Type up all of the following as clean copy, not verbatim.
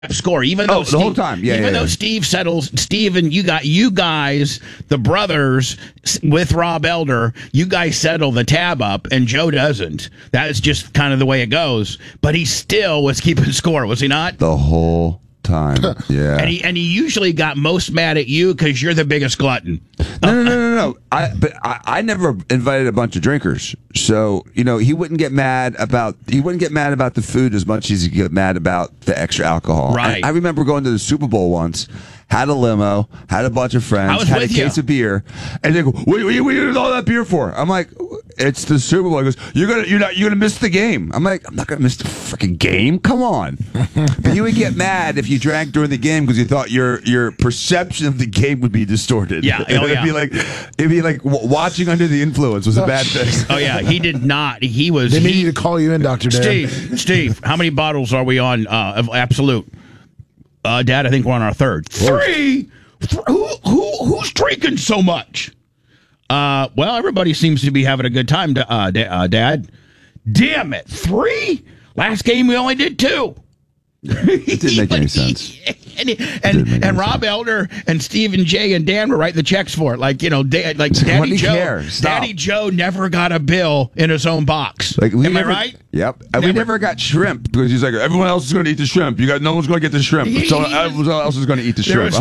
score, even though the whole time, though Steve settles, Steve and you guys, the brothers with Rob Elder, you guys settle the tab up, and Joe doesn't. That is just kind of the way it goes. But he still was keeping score, was he not? The whole time, yeah. And he usually got most mad at you because you're the biggest glutton. No. I never invited a bunch of drinkers, so he wouldn't get mad about the food as much as he get mad about the extra alcohol. Right. And I remember going to the Super Bowl once. Had a limo, had a bunch of friends, had a case of beer, and they go, "What are you doing all that beer for?" I'm like, "It's the Super Bowl." He goes, "You're gonna miss the game." I'm like, "I'm not gonna miss the freaking game. Come on!" But you would get mad if you drank during the game because you thought your perception of the game would be distorted. Yeah, it'd be like watching under the influence was a bad thing. Oh yeah, he did not. They need to call you in, Dr. Dan. Steve, how many bottles are we on of Absolute? Dad, I think we're on our third. 3? Who's drinking so much? Well, everybody seems to be having a good time, Dad. Damn it, 3? Last game we only did 2. It didn't make any sense. And Rob Elder and Steve and Jay and Dan were writing the checks for it. Daddy Joe. Daddy Joe never got a bill in his own box. Am I right? Yep. And we never got shrimp because he's like, everyone else is going to eat the shrimp. No one's going to get the shrimp. So everyone else is going to eat the shrimp.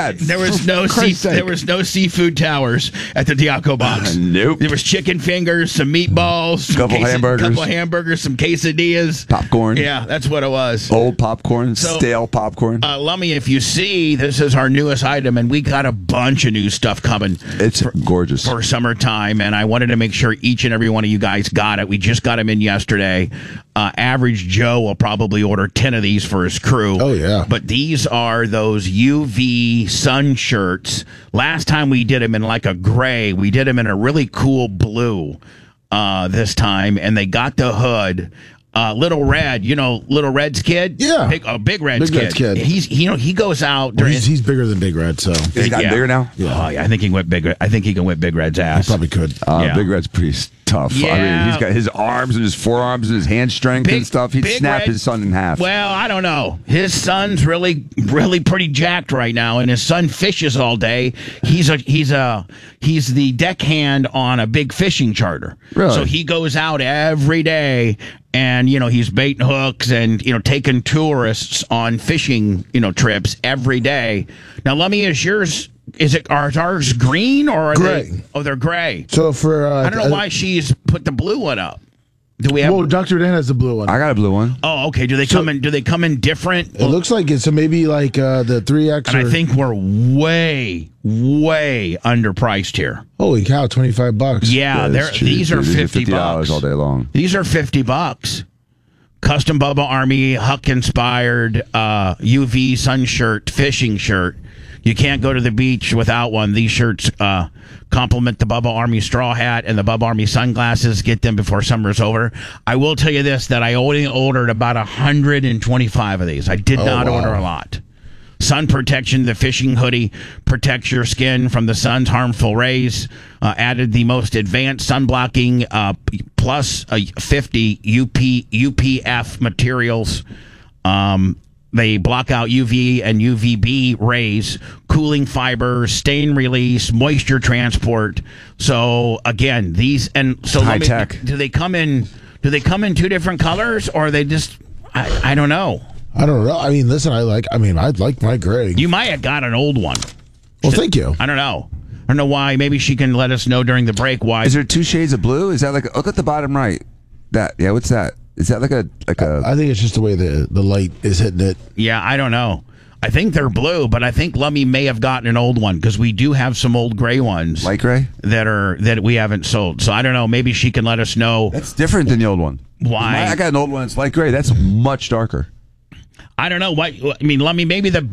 There was no seafood towers at the Diaco box. Nope. There was chicken fingers, some meatballs, couple hamburgers, some quesadillas, popcorn. Yeah, that's what it was. Old popcorn, stale popcorn. Lummy, if you see, this is our newest item, and we got a bunch of new stuff coming. It's gorgeous for summertime, and I wanted to make sure each and every one of you guys got it. We just got them in yesterday. Average Joe will probably order 10 of these for his crew. Oh, yeah. But these are those UV sun shirts. Last time we did them in like a gray. We did them in a really cool blue this time, and they got the hood. Little Red, Little Red's kid? Yeah. Big Red's kid. He goes out. He's bigger than Big Red, so. He's gotten bigger now? Yeah. Oh, yeah. I think he can whip Big Red's ass. He probably could. Big Red's pretty tough. Yeah. I mean, he's got his arms and his forearms and his hand strength and stuff. He'd snap his son in half. Well, I don't know. His son's really pretty jacked right now, and his son fishes all day. He's the deckhand on a big fishing charter. Really? So he goes out every day. And, he's baiting hooks and, taking tourists on fishing, trips every day. Now, Lummy, are ours green or are gray? They're gray. So for I don't know why she's put the blue one up. Do we have? Well, Dr. Dan has the blue one. I got a blue one. Oh, okay. Do they come in different? It looks like it. So maybe like the 3X. And I think we're way underpriced here. Holy cow, $25. Yeah, these are $50 all day long. These are $50. Custom Bubba Army Huck inspired UV sun shirt, fishing shirt. You can't go to the beach without one. These shirts complement the Bubba Army straw hat and the Bubba Army sunglasses. Get them before summer's over. I will tell you this, that I only ordered about 125 of these. I did not order a lot. Sun protection, the fishing hoodie protects your skin from the sun's harmful rays. Added the most advanced sun blocking plus 50 UPF materials. They block out UV and UVB rays, cooling fibers, stain release, moisture transport. So again, these high tech. Do they come in 2 different colors, or are they just? I don't know. I don't know. I mean, listen, I like my gray. You might have got an old one. Well, thank you. I don't know. I don't know why. Maybe she can let us know during the break why. Is there 2 shades of blue? Is that look at the bottom right? What's that? Is that like a? I think it's just the way the light is hitting it. Yeah, I don't know. I think they're blue, but I think Lummy may have gotten an old one because we do have some old gray ones, light gray, that we haven't sold. So I don't know. Maybe she can let us know. That's different than the old one. Why? I got an old one. It's light gray. That's much darker. I don't know what. I mean, Lummy, maybe the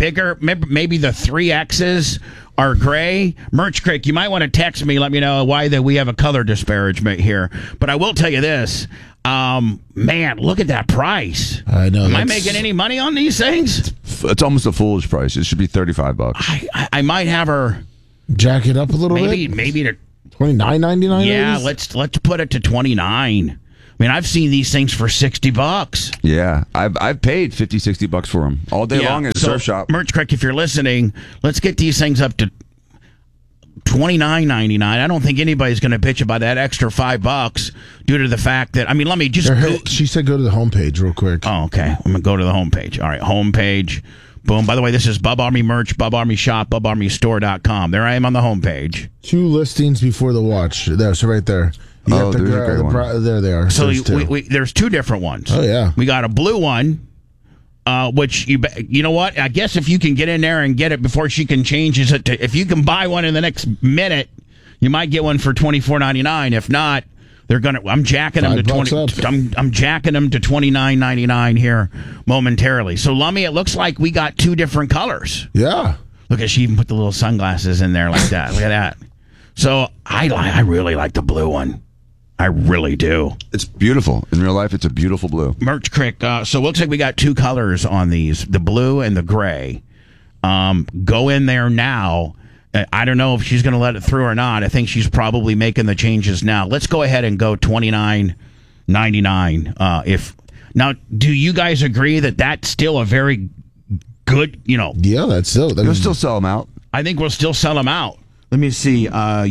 3Xs are gray. Merch Crick, you might want to text me. Let me know why we have a color disparagement here. But I will tell you this. Man, look at that price. I know. Am I making any money on these things? It's almost a foolish price. It should be $35. I might have her jack it up a little bit. Maybe to $29.99. Yeah, let's put it to $29. I mean, I've seen these things for $60. Yeah, I've paid $50-$60 for them all day long at a surf shop. Merch Crick, if you're listening, let's get these things up to $29.99. I don't think anybody's going to bitch about that extra $5 due to the fact that, I mean, let me just. She said go to the homepage real quick. Oh, okay. I'm going to go to the homepage. All right, homepage. Boom. By the way, this is Bub Army merch, Bub Army shop, BubArmyStore.com. There I am on the homepage. 2 listings before the watch. There, so right there. There's a great one. There they are. So there's 2 different ones. Oh, yeah. We got a blue one, which you know what? I guess if you can get in there and get it before she can change it to, if you can buy one in the next minute, you might get one for $24.99. If not, they're gonna. I'm jacking them to $20. I'm jacking them to $29.99 here momentarily. So Lummy, it looks like we got 2 different colors. Yeah. Look at, she even put the little sunglasses in there like that. Look at that. So I really like the blue one. I really do. It's beautiful. In real life, it's a beautiful blue. Merch Crick. So it looks like we got 2 colors on these, the blue and the gray. Go in there now. I don't know if she's going to let it through or not. I think she's probably making the changes now. Let's go ahead and go $29.99. Now, do you guys agree that that's still a very good, Yeah, that's still. They'll still sell them out. I think we'll still sell them out. Let me see.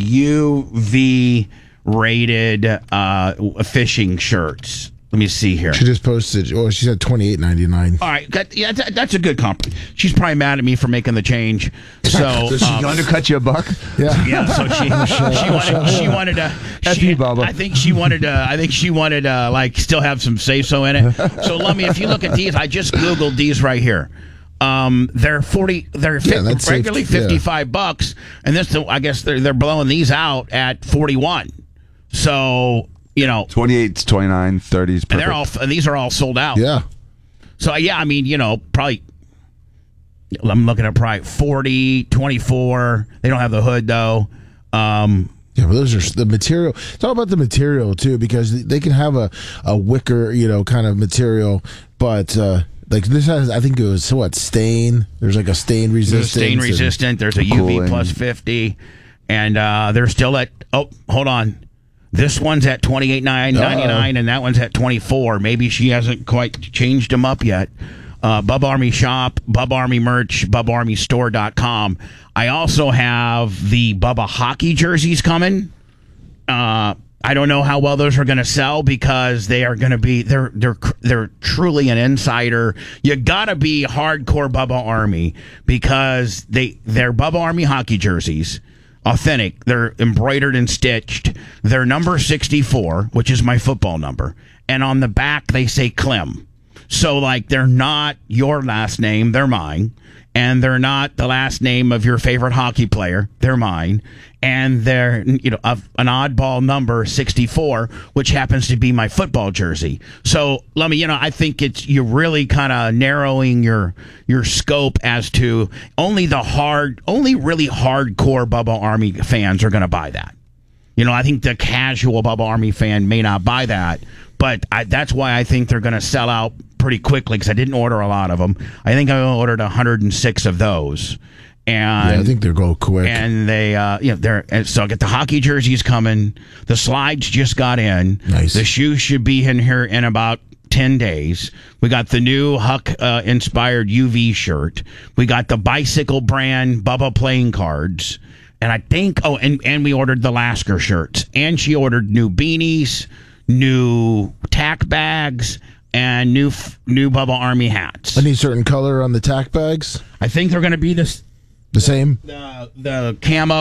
UV rated fishing shirts. Let me see here. She just posted. Oh, she said $28.99. All right, that's a good comp. She's probably mad at me for making the change. So, so she undercut you $1? Yeah, yeah. So she wanted to. I think she wanted to like still have some say so in it. So let me. If you look at these, I just googled these right here. They're regularly $55, and this I guess they're blowing these out at 41. So 28s, 29, 30s, perfect. And these are all sold out. Yeah. So yeah, I mean, probably I'm looking at probably 40, 24. They don't have the hood though. Yeah, but those are the material. It's all about the material too, because they can have a wicker, kind of material, but like this has, I think it was stain. There's like a stain resistant. There's a UV plus 50, and they're still at. Oh, hold on. This one's at $28.99, and that one's at $24. Maybe she hasn't quite changed them up yet. Bub Army shop, Bub Army merch, BubArmyStore.com. I also have the Bubba hockey jerseys coming. I don't know how well those are going to sell because they are going to be they're truly an insider. You got to be hardcore Bubba Army because they're Bubba Army hockey jerseys. Authentic. They're embroidered and stitched. They're number 64, which is my football number. And on the back, they say Clem. So, like, they're not your last name. They're mine. And they're not the last name of your favorite hockey player. They're mine. And they're, an oddball number 64, which happens to be my football jersey. So, Lummy, I think you're really kind of narrowing your scope as to only really hardcore Bubba Army fans are going to buy that. I think the casual Bubba Army fan may not buy that, but that's why I think they're going to sell out pretty quickly because I didn't order a lot of them. I think I ordered 106 of those. And I think they're going quick. And they, so I get the hockey jerseys coming. The slides just got in. Nice. The shoes should be in here in about 10 days. We got the new Huck inspired UV shirt. We got the bicycle brand Bubba playing cards. And I think, and we ordered the Lasker shirts. And she ordered new beanies, new tack bags, and new Bubba Army hats. Any certain color on the tack bags? I think they're going to be the same? The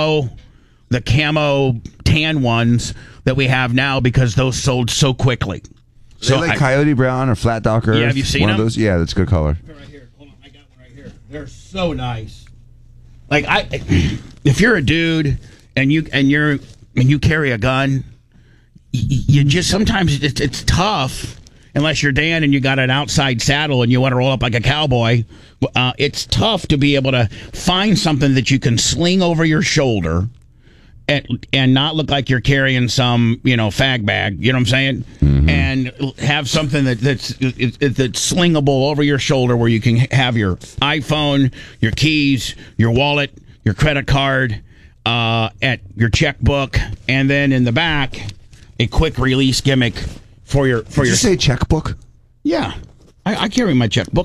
camo tan ones that we have now because those sold so quickly. So like Coyote Brown or Flat Docker. Yeah, have you seen one them? of those? Yeah, that's a good color. Right here. Hold on, I got one right here. They're so nice. Like if you're a dude and you carry a gun, you just sometimes it's tough. Unless you're Dan and you got an outside saddle and you want to roll up like a cowboy, it's tough to be able to find something that you can sling over your shoulder and not look like you're carrying some, fag bag. You know what I'm saying? Mm-hmm. And have something that's slingable over your shoulder where you can have your iPhone, your keys, your wallet, your credit card, at your checkbook, and then in the back, a quick release gimmick for your. Did you say checkbook? Yeah, I carry my checkbook.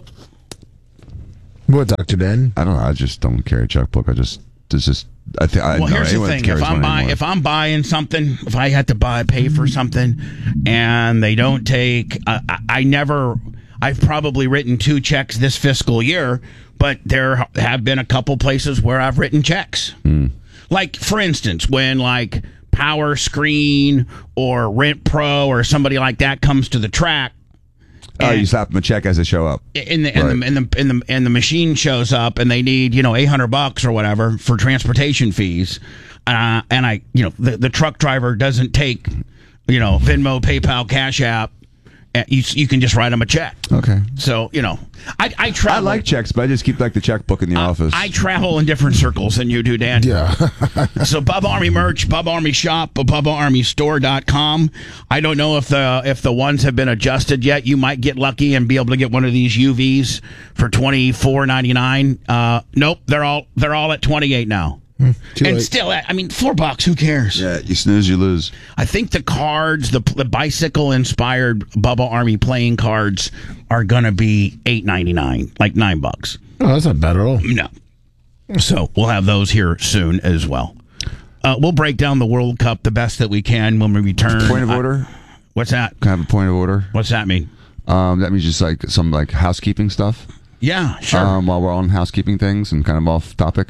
What, Dr. Dan? I don't know. I just don't carry a checkbook. Here's the thing. If I'm buying something, if I had to pay for something, and they don't take, I've probably written 2 checks this fiscal year, but there have been a couple places where I've written checks. Like, for instance, when like Power Screen or Rent Pro or somebody like that comes to the track. Oh, you slap them a check as they show up. And the machine shows up and they need, $800 or whatever for transportation fees. And the truck driver doesn't take, Venmo, PayPal, Cash App. You can just write them a check. Okay. So, I travel. I like checks, but I just keep like the checkbook in the office. I travel in different circles than you do, Dan. Yeah. So Bubba Army merch, Bubba Army shop, BubbaArmyStore.com. I don't know if the ones have been adjusted yet. You might get lucky and be able to get one of these UVs for $24.99. Nope, they're all at $28 now. And late. still, $4. Who cares? Yeah, you snooze, you lose. I think the cards, the bicycle-inspired Bubba Army playing cards, are gonna be $8.99, like $9. Oh, that's not bad at all. No. So we'll have those here soon as well. We'll break down the World Cup the best that we can when we return. Point of order. What's that? Can I have a point of order? What's that mean? That means just like some like housekeeping stuff. Yeah, sure. While we're on housekeeping things and kind of off topic.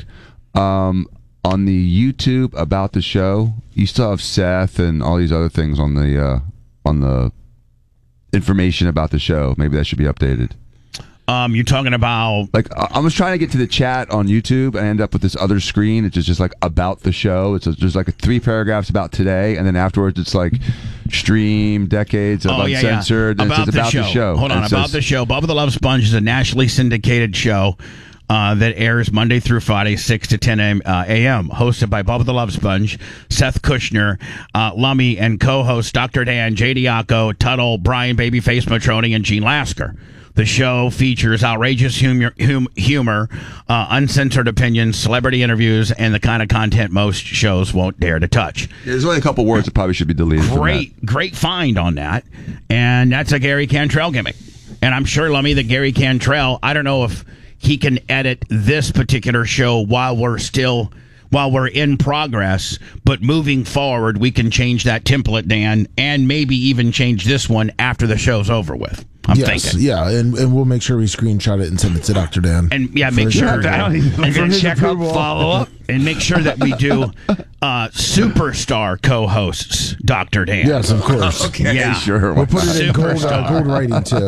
On the YouTube about the show, you still have Seth and all these other things on the information about the show. Maybe that should be updated. You're talking about like I was trying to get to the chat on YouTube. I end up with this other screen. It's just like about the show. There's like 3 paragraphs about today, and then afterwards it's like stream decades of uncensored. And about, it's about the show. Hold on, about the show. Bubba the Love Sponge is a nationally syndicated show. That airs Monday through Friday, 6 to 10 a.m., hosted by Bubba the Love Sponge, Seth Kushner, Lummy, and co-hosts Dr. Dan, J. Diaco, Tuttle, Brian Babyface Matroni, and Gene Lasker. The show features outrageous humor, uncensored opinions, celebrity interviews, and the kind of content most shows won't dare to touch. There's only a couple words that probably should be deleted. Great find on that. And that's a Gary Cantrell gimmick. And I'm sure, Lummy, that Gary Cantrell, I don't know if he can edit this particular show while we're in progress, but moving forward, we can change that template, Dan, and maybe even change this one after the show's over with. I'm thinking. Yeah, and we'll make sure we screenshot it and send it to Dr. Dan. And make sure. And then check up, follow up, and make sure that we do superstar co-hosts, Dr. Dan. Yes, of course. Okay, yeah. Sure. We'll put it in gold writing, too.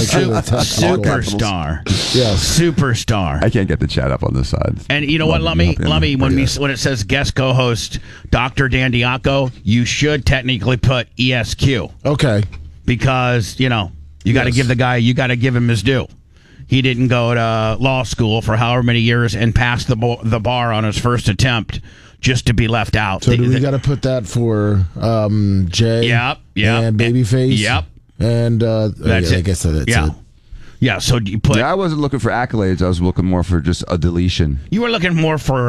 Superstar. Yes. Superstar. I can't get the chat up on this side. And you know what, Lummy, when it says guest co-host Dr. Dan Diaco, you should technically put ESQ. Okay. Because, you got to give him his due. He didn't go to law school for however many years and pass the bar on his first attempt just to be left out. So we got to put that for Jay and Babyface? Yep. And that's it. I guess that's it. Yeah, so you put... Yeah, I wasn't looking for accolades. I was looking more for just a deletion. You were looking more for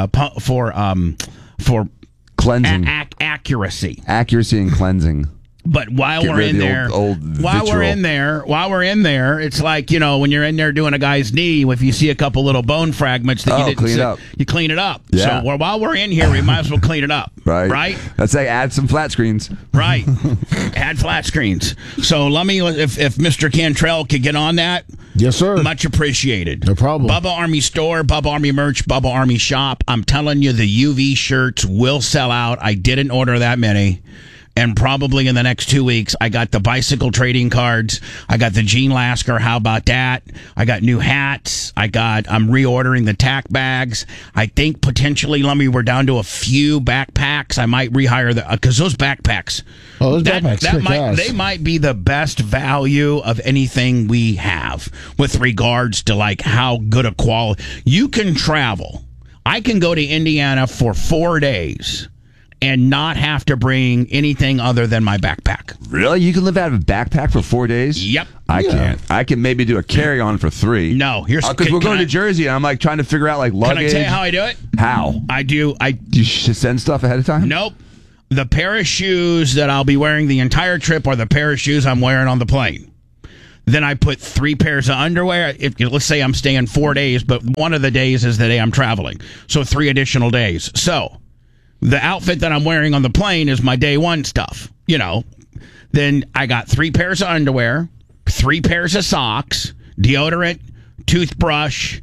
cleansing. Accuracy. Accuracy and cleansing. But while we're in there, it's like, when you're in there doing a guy's knee, if you see a couple little bone fragments that you didn't see, you clean it up. Yeah. So while we're in here, we might as well clean it up. Right? Let's say add some flat screens. Right. Add flat screens. So let me, if Mr. Cantrell could get on that. Yes, sir. Much appreciated. No problem. Bubba Army Store, Bubba Army Merch, Bubba Army Shop. I'm telling you, the UV shirts will sell out. I didn't order that many. And probably in the next 2 weeks, I got the bicycle trading cards. I got the Gene Lasker. How about that? I got new hats. I'm reordering the tack bags. I think potentially, Lummy, we're down to a few backpacks. I might rehire because those backpacks. Oh, those backpacks. They might be the best value of anything we have with regards to like how good a quality. You can travel. I can go to Indiana for 4 days and not have to bring anything other than my backpack. Really? You can live out of a backpack for 4 days? Yep. I can't. I can maybe do a carry-on for 3. No, here's because we're going to Jersey, and I'm like trying to figure out like luggage. Can I tell you how I do it? How? I do. Do you send stuff ahead of time? Nope. the pair of shoes that I'll be wearing the entire trip are the pair of shoes I'm wearing on the plane. Then I put 3 pairs of underwear. Let's say I'm staying 4 days, but one of the days is the day I'm traveling. So 3 additional days. So the outfit that I'm wearing on the plane is my day 1 stuff, Then I got 3 pairs of underwear, 3 pairs of socks, deodorant, toothbrush,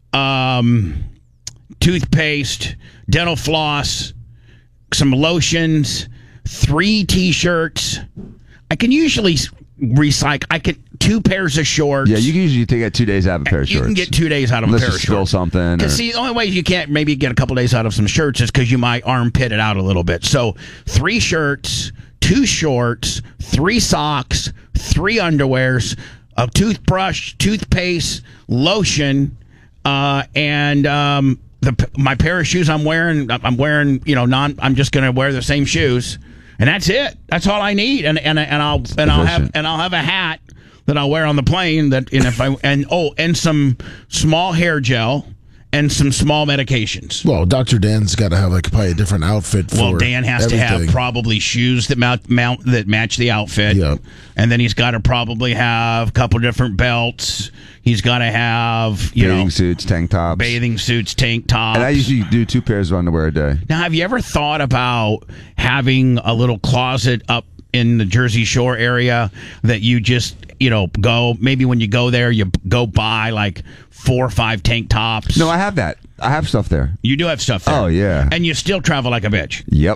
toothpaste, dental floss, some lotions, 3 T-shirts. I can usually recycle. 2 pairs of shorts. Yeah, you can usually get 2 days out of a pair of shorts. You can get 2 days out of a pair of shorts. Unless you spill something. Because see, the only way you can't maybe get a couple days out of some shirts is because you might armpit it out a little bit. So 3 shirts, 2 shorts, 3 socks, 3 underwears, a toothbrush, toothpaste, lotion, and my pair of shoes I'm wearing. I'm just going to wear the same shoes, and that's it. That's all I need, and I'll have a hat that I'll wear on the plane. And some small hair gel. And some small medications. Well, Dr. Dan's got to have probably a different outfit for Well, Dan has everything. to have probably shoes that that match the outfit. Yep. And then he's got to probably have a couple different belts. He's got to have, bathing suits, tank tops. And I usually do 2 pairs of underwear a day. Now, have you ever thought about having a little closet up in the Jersey Shore area that you just, go, maybe when you go there, you go buy 4 or 5 tank tops? No, I have that. I have stuff there. You do have stuff there. Oh, yeah. And you still travel like a bitch. Yep.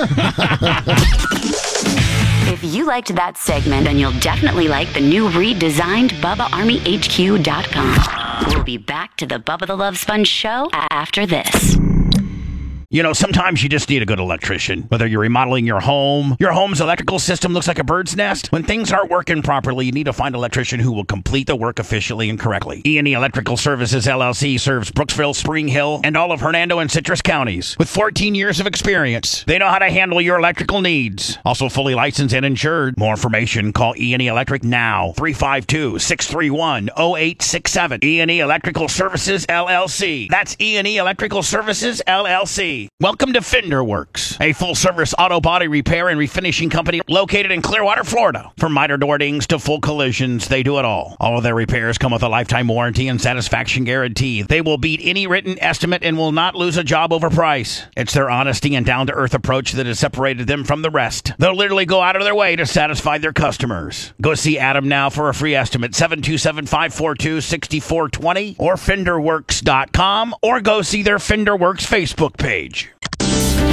If you liked that segment, then you'll definitely like the new redesigned BubbaArmyHQ.com. We'll be back to the Bubba the Love Sponge show after this. Sometimes you just need a good electrician. Whether you're remodeling your home's electrical system looks like a bird's nest. When things aren't working properly, you need to find an electrician who will complete the work efficiently and correctly. E&E Electrical Services, LLC serves Brooksville, Spring Hill, and all of Hernando and Citrus counties. With 14 years of experience, they know how to handle your electrical needs. Also fully licensed and insured. More information, call E&E Electric now. 352-631-0867. E&E Electrical Services, LLC. That's E&E Electrical Services, LLC. Welcome to Fender Works, a full-service auto body repair and refinishing company located in Clearwater, Florida. From miter door dings to full collisions, they do it all. All of their repairs come with a lifetime warranty and satisfaction guarantee. They will beat any written estimate and will not lose a job over price. It's their honesty and down-to-earth approach that has separated them from the rest. They'll literally go out of their way to satisfy their customers. Go see Adam now for a free estimate, 727-542-6420 or FenderWorks.com, or go see their Fender Works Facebook page.